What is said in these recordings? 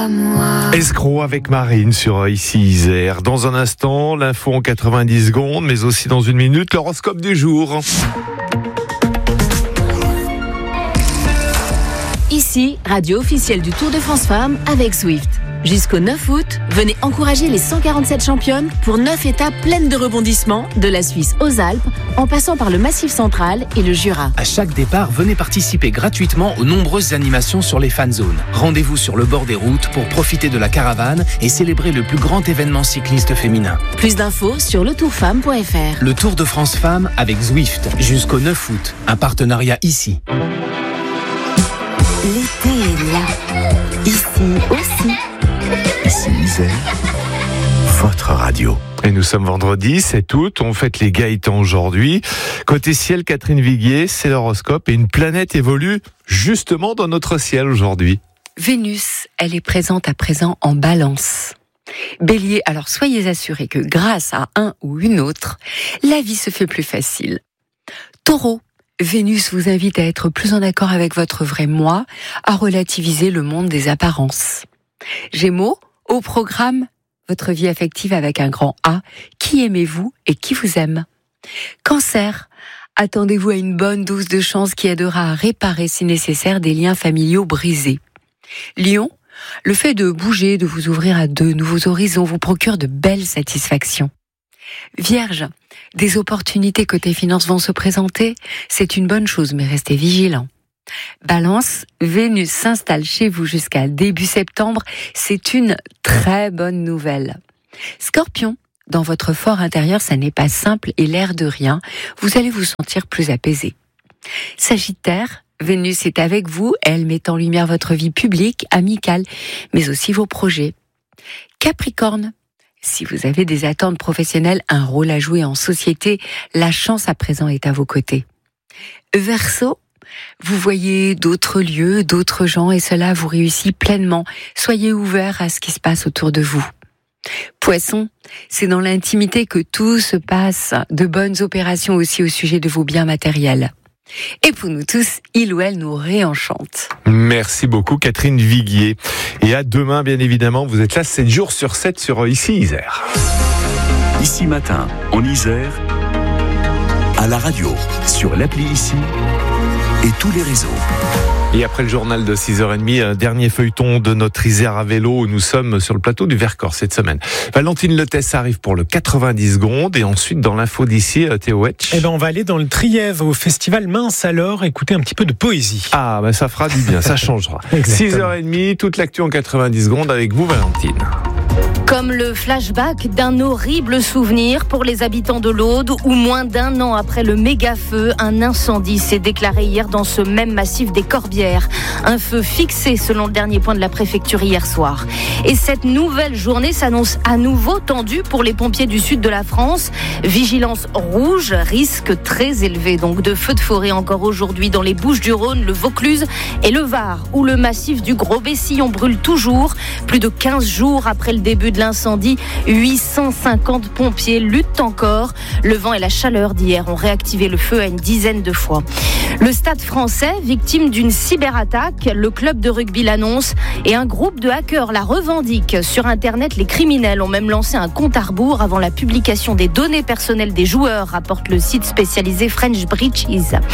Escroc avec Marine sur Ici Isère. Dans un instant, l'info en 90 secondes, mais aussi dans une minute, l'horoscope du jour. Ici, radio officielle du Tour de France Femmes avec Zwift. Jusqu'au 9 août, venez encourager les 147 championnes pour 9 étapes pleines de rebondissements, de la Suisse aux Alpes, en passant par le Massif central et le Jura. À chaque départ, venez participer gratuitement aux nombreuses animations sur les fan zones. Rendez-vous sur le bord des routes pour profiter de la caravane et célébrer le plus grand événement cycliste féminin. Plus d'infos sur letourfemme.fr. Le Tour de France Femmes avec Zwift, jusqu'au 9 août. Un partenariat ici. L'été est là. Ici aussi. Ici Isère, votre radio. Et nous sommes vendredi, 7 août, on fête les Gaëtans aujourd'hui. Côté ciel, Catherine Viguier, c'est l'horoscope et une planète évolue justement dans notre ciel aujourd'hui. Vénus, elle est présente à présent en Balance. Bélier, alors soyez assurés que grâce à un ou une autre, la vie se fait plus facile. Taureau, Vénus vous invite à être plus en accord avec votre vrai moi, à relativiser le monde des apparences. Gémeaux, au programme, votre vie affective avec un grand A, qui aimez-vous et qui vous aime. Cancer, attendez-vous à une bonne dose de chance qui aidera à réparer si nécessaire des liens familiaux brisés. Lion, le fait de bouger, de vous ouvrir à de nouveaux horizons vous procure de belles satisfactions. Vierge, des opportunités côté finances vont se présenter, c'est une bonne chose mais restez vigilants. Balance, Vénus s'installe chez vous jusqu'à début septembre, c'est une très bonne nouvelle. Scorpion, dans votre fort intérieur, ça n'est pas simple et l'air de rien, vous allez vous sentir plus apaisé. Sagittaire, Vénus est avec vous, elle met en lumière votre vie publique, amicale, mais aussi vos projets. Capricorne, si vous avez des attentes professionnelles, un rôle à jouer en société, la chance à présent est à vos côtés. Verseau, vous voyez d'autres lieux, d'autres gens et cela vous réussit pleinement. Soyez ouverts à ce qui se passe autour de vous. Poisson, c'est dans l'intimité que tout se passe. De bonnes opérations aussi au sujet de vos biens matériels. Et pour nous tous, il ou elle nous réenchante. Merci beaucoup Catherine Viguier. Et à demain, bien évidemment, vous êtes là 7 jours sur 7 sur Ici Isère. Ici matin, en Isère, à la radio, sur l'appli Ici et tous les réseaux. Et après le journal de 6h30, un dernier feuilleton de notre Isère à vélo où nous sommes sur le plateau du Vercors cette semaine. Valentine Letès arrive pour le 90 secondes et ensuite dans l'info d'ici, Théo Etch. On va aller dans le Trièvre au festival Mince alors, écouter un petit peu de poésie. Ah, ça fera du bien, ça changera. 6h30, toute l'actu en 90 secondes avec vous Valentine. Comme le flashback d'un horrible souvenir pour les habitants de l'Aude où moins d'un an après le méga-feu, un incendie s'est déclaré hier dans ce même massif des Corbières. Un feu fixé selon le dernier point de la préfecture hier soir. Et cette nouvelle journée s'annonce à nouveau tendue pour les pompiers du sud de la France. Vigilance rouge, risque très élevé donc de feux de forêt encore aujourd'hui dans les Bouches-du-Rhône, le Vaucluse et le Var où le massif du Gros-Bessillon brûle toujours. Plus de 15 jours après le début de l'incendie, 850 pompiers luttent encore. Le vent et la chaleur d'hier ont réactivé le feu à une dizaine de fois. Le Stade français, victime d'une cyberattaque, le club de rugby l'annonce et un groupe de hackers la revendique. Sur Internet, les criminels ont même lancé un compte à rebours avant la publication des données personnelles des joueurs, rapporte le site spécialisé French Breaches.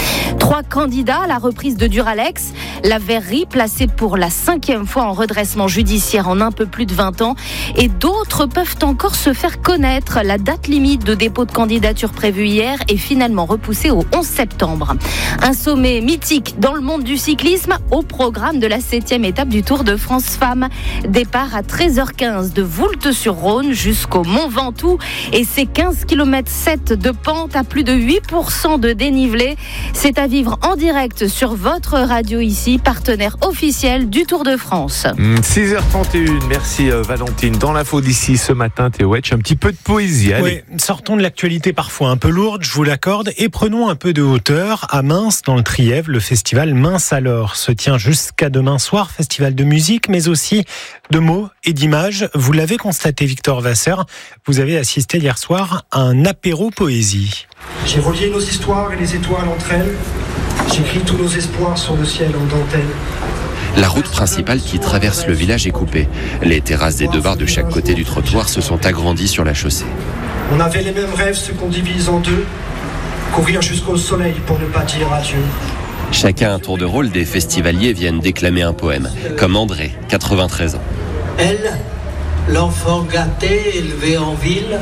3 candidats à la reprise de Duralex, la verrerie placée pour la 5e fois en redressement judiciaire en un peu plus de 20 ans et d'autres peuvent encore se faire connaître. La date limite de dépôt de candidature prévue hier est finalement repoussée au 11 septembre. Un sommet mythique dans le monde du cyclisme au programme de la 7e étape du Tour de France Femmes. Départ à 13h15 de Voulte-sur-Rhône jusqu'au Mont Ventoux et c'est 15 km 7 de pente à plus de 8% de dénivelé. C'est à vivre en direct sur votre radio ici, partenaire officiel du Tour de France. 6h31, merci Valentine. Dans l'info d'ici ce matin, Théo Etch, un petit peu de poésie. Allez. Oui, sortons de l'actualité parfois un peu lourde, je vous l'accorde, et prenons un peu de hauteur. À Mince, dans le Trièvre, le festival Mince alors se tient jusqu'à demain soir, festival de musique, mais aussi de mots et d'images. Vous l'avez constaté, Victor Vasseur, vous avez assisté hier soir à un apéro poésie. J'ai relié nos histoires et les étoiles entre elles. J'écris tous nos espoirs sur le ciel en dentelle. La route principale qui traverse le village est coupée. Les terrasses des 2 bars de chaque côté du trottoir se sont agrandies sur la chaussée. On avait les mêmes rêves, ceux qu'on divise en 2. Courir jusqu'au soleil pour ne pas dire adieu. Chacun un tour de rôle, des festivaliers viennent déclamer un poème. Comme André, 93 ans. Elle, l'enfant gâté, élevé en ville.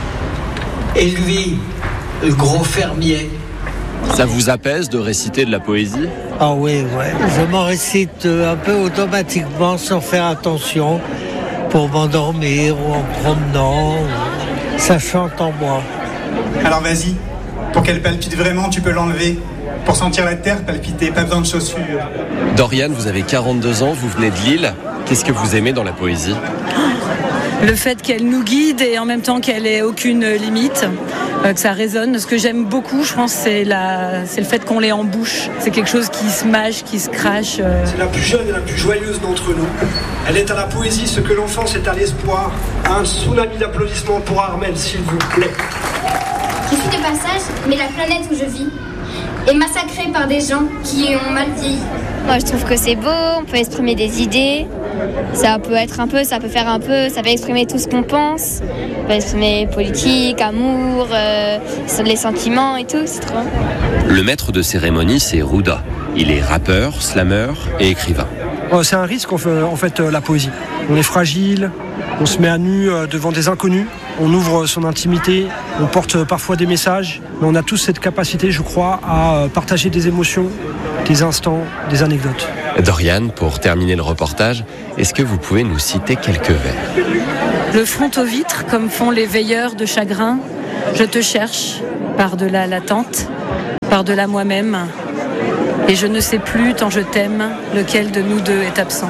Et lui, le gros fermier. Ça vous apaise de réciter de la poésie ? Ah oui, ouais. Je m'en récite un peu automatiquement sans faire attention pour m'endormir ou en promenant. Ça chante en moi. Alors vas-y, pour qu'elle palpite vraiment, tu peux l'enlever. Pour sentir la terre palpiter, pas besoin de chaussures. Doriane, vous avez 42 ans, vous venez de Lille. Qu'est-ce que vous aimez dans la poésie ? Le fait qu'elle nous guide et en même temps qu'elle ait aucune limite, que ça résonne. Ce que j'aime beaucoup, je pense, c'est le fait qu'on l'ait en bouche. C'est quelque chose qui se mâche, qui se crache. C'est la plus jeune et la plus joyeuse d'entre nous. Elle est à la poésie ce que l'enfance est à l'espoir. Un tsunami d'applaudissements pour Armelle, s'il vous plaît. Je suis de passage, mais la planète où je vis est massacrée par des gens qui ont mal vieilli. Moi, je trouve que c'est beau, on peut exprimer des idées. Ça peut être un peu, ça peut faire un peu, ça peut exprimer tout ce qu'on pense. On peut exprimer politique, amour, les sentiments et tout, c'est trop. Le maître de cérémonie, c'est Rouda. Il est rappeur, slammer et écrivain. C'est un risque, en fait, la poésie. On est fragile, on se met à nu devant des inconnus, on ouvre son intimité, on porte parfois des messages, mais on a tous cette capacité, je crois, à partager des émotions, des instants, des anecdotes. Doriane, pour terminer le reportage, est-ce que vous pouvez nous citer quelques vers ? Le front aux vitres, comme font les veilleurs de chagrin. Je te cherche, par-delà l'attente, par-delà moi-même. Et je ne sais plus, tant je t'aime, lequel de nous deux est absent.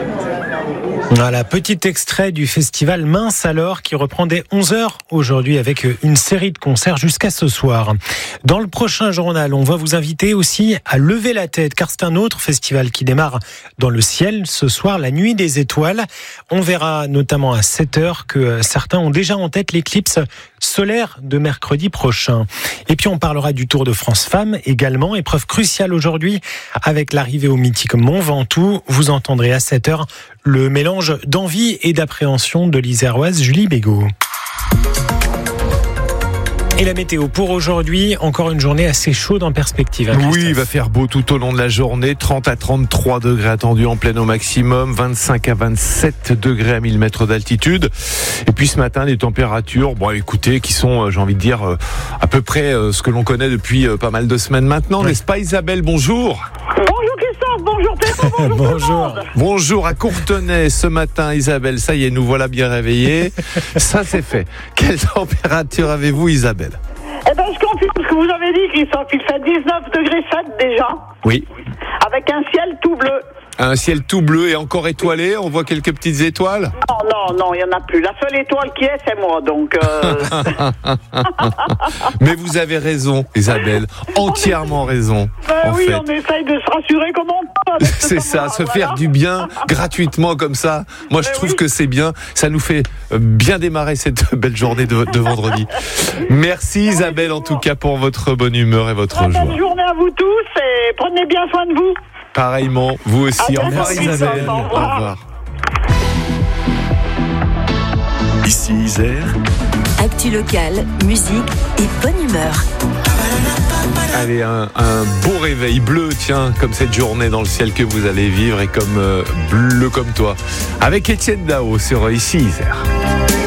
Voilà, petit extrait du festival Mince alors qui reprend dès 11h aujourd'hui avec une série de concerts jusqu'à ce soir. Dans le prochain journal, on va vous inviter aussi à lever la tête car c'est un autre festival qui démarre dans le ciel ce soir, la Nuit des Étoiles. On verra notamment à 7h que certains ont déjà en tête l'éclipse solaire de mercredi prochain. Et puis on parlera du Tour de France Femmes également, épreuve cruciale aujourd'hui avec l'arrivée au mythique Mont Ventoux. Vous entendrez à 7h le mélange d'envie et d'appréhension de l'Iséroise Julie Bégaud. Et la météo pour aujourd'hui, encore une journée assez chaude en perspective. Oui, il va faire beau tout au long de la journée. 30 à 33 degrés attendus en pleine au maximum. 25 à 27 degrés à 1000 mètres d'altitude. Et puis ce matin, des températures, écoutez, qui sont, j'ai envie de dire, à peu près ce que l'on connaît depuis pas mal de semaines maintenant. Oui. N'est-ce pas Isabelle ? Bonjour. Bonjour Christophe, bonjour Théo, bonjour. Bonjour à Courtenay ce matin Isabelle, ça y est, nous voilà bien réveillés. Ça c'est fait. Quelle température avez-vous Isabelle ? Eh ben je confirme ce que vous avez dit Christophe, il fait 19 degrés 7 déjà. Oui. Avec un ciel tout bleu. Un ciel tout bleu et encore étoilé, on voit quelques petites étoiles ? Non, il n'y en a plus. La seule étoile qui est, c'est moi, donc... Mais vous avez raison, Isabelle, entièrement raison. Oui, on essaye de se rassurer comme on peut. C'est ça, se faire du bien gratuitement comme ça. Moi, je trouve que c'est bien. Ça nous fait bien démarrer cette belle journée de vendredi. Merci Isabelle, en tout cas, pour votre bonne humeur et votre joie. Bonne journée à vous tous et prenez bien soin de vous. Pareillement, vous aussi. Au revoir Isabelle. Au revoir. Ici Isère. Actu locale, musique et bonne humeur. Allez, un beau réveil bleu, tiens, comme cette journée dans le ciel que vous allez vivre et comme bleu comme toi. Avec Étienne Dao sur Ici Isère.